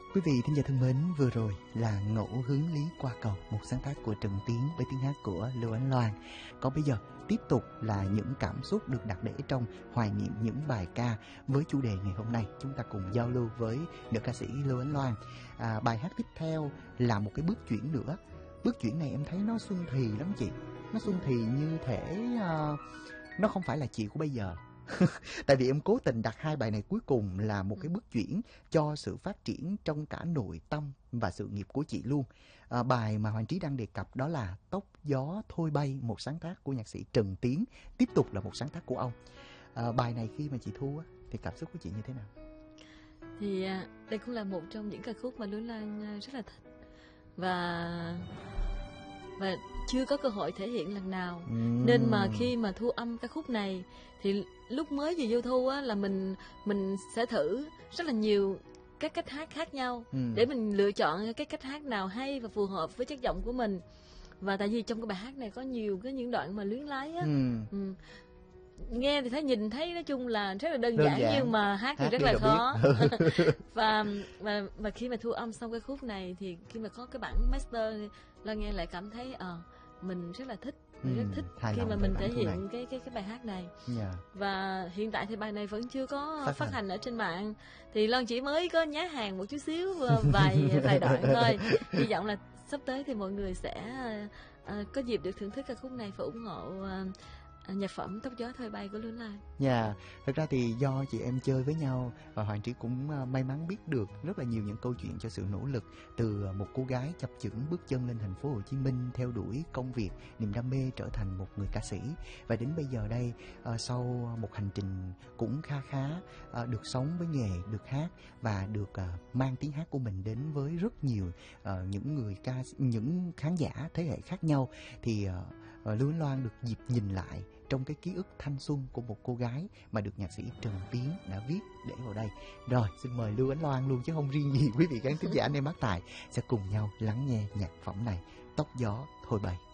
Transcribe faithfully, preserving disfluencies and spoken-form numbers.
Quý vị thính giả thân mến, vừa rồi là Ngẫu Hướng Lý Qua Cầu, một sáng tác của Trần Tiến với tiếng hát của Lưu Ánh Loan. Còn bây giờ tiếp tục là những cảm xúc được đặt để trong hoài niệm những bài ca với chủ đề ngày hôm nay. Chúng ta cùng giao lưu với nữ ca sĩ Lưu Ánh Loan. À, bài hát tiếp theo là một cái bước chuyển nữa. Bước chuyển này em thấy nó xuân thì lắm chị. Nó xuân thì như thể uh, nó không phải là chị của bây giờ. Tại vì em cố tình đặt hai bài này cuối cùng là một cái bước chuyển cho sự phát triển trong cả nội tâm và sự nghiệp của chị luôn. À, bài mà Hoàng Trí đang đề cập đó là Tóc Gió Thôi Bay, một sáng tác của nhạc sĩ Trần Tiến, tiếp tục là một sáng tác của ông. À, bài này khi mà chị thu á, thì cảm xúc của chị như thế nào? Thì đây cũng là một trong những ca khúc mà Lưu Lan rất là thích và và chưa có cơ hội thể hiện lần nào, uhm. nên mà khi mà thu âm ca khúc này thì lúc mới vừa vô thu á là mình mình sẽ thử rất là nhiều các cách hát khác nhau uhm. để mình lựa chọn cái cách hát nào hay và phù hợp với chất giọng của mình. Và tại vì trong cái bài hát này có nhiều cái những đoạn mà luyến lái á, uhm. uhm. nghe thì thấy nhìn thấy nói chung là rất là đơn, đơn giản, giản nhưng mà hát thì hát rất là khó. và và và khi mà thu âm xong cái khúc này thì khi mà có cái bản master Loan nghe lại cảm thấy ờ uh, mình rất là thích, mình ừ, rất thích khi mà mình thể hiện cái cái cái bài hát này. Yeah. Và hiện tại thì bài này vẫn chưa có phát, phát hành. hành ở trên mạng, thì Loan chỉ mới có nhá hàng một chút xíu vài vài đoạn thôi. Hy vọng là sắp tới thì mọi người sẽ uh, có dịp được thưởng thức ca khúc này và ủng hộ uh, nhạc phẩm Tóc Gió Thôi Bay của Lưu Lan. Dạ, yeah. Thực ra thì do chị em chơi với nhau và Hoàng Trí cũng may mắn biết được rất là nhiều những câu chuyện cho sự nỗ lực từ một cô gái chập chững bước chân lên thành phố Hồ Chí Minh, theo đuổi công việc, niềm đam mê, trở thành một người ca sĩ. Và đến bây giờ đây, uh, sau một hành trình cũng kha khá, uh, được sống với nghề, được hát và được uh, mang tiếng hát của mình đến với rất nhiều uh, những người ca, những khán giả thế hệ khác nhau, thì uh, uh, Lưu Loan được dịp nhìn lại trong cái ký ức thanh xuân của một cô gái mà được nhạc sĩ Trần Tiến đã viết để vào đây. Rồi, xin mời Lưu Ánh Loan luôn chứ không riêng gì quý vị khán thính giả anh em Bác Tài sẽ cùng nhau lắng nghe nhạc phẩm này, Tóc Gió Thôi Bay.